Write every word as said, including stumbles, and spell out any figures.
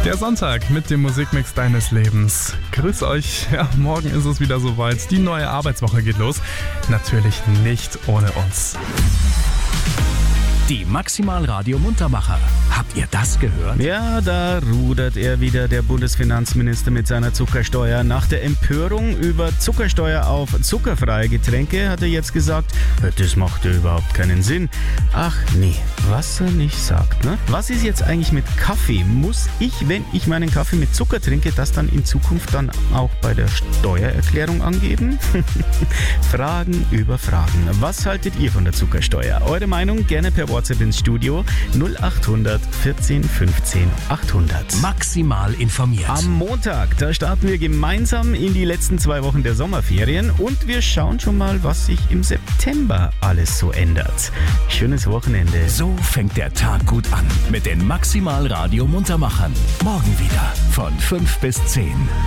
Der Sonntag mit dem Musikmix deines Lebens. Grüß euch. Ja, morgen ist es wieder soweit. Die neue Arbeitswoche geht los. Natürlich nicht ohne uns. Die Maximal Radio Muntermacher. Habt ihr das gehört? Ja, da rudert er wieder, der Bundesfinanzminister mit seiner Zuckersteuer. Nach der Empörung über Zuckersteuer auf zuckerfreie Getränke hat er jetzt gesagt, das macht ja überhaupt keinen Sinn. Ach nee, was er nicht sagt, ne? Was ist jetzt eigentlich mit Kaffee? Muss ich, wenn ich meinen Kaffee mit Zucker trinke, das dann in Zukunft dann auch bei der Steuererklärung angeben? Fragen über Fragen. Was haltet ihr von der Zuckersteuer? Eure Meinung gerne per WhatsApp ins Studio null acht hundert vierzehn fünfzehn achthundert. Maximal informiert. Am Montag, da starten wir gemeinsam in die letzten zwei Wochen der Sommerferien und wir schauen schon mal, was sich im September alles so ändert. Schönes Wochenende. So fängt der Tag gut an mit den Maximal Radio Muntermachern. Morgen wieder von fünf bis zehn.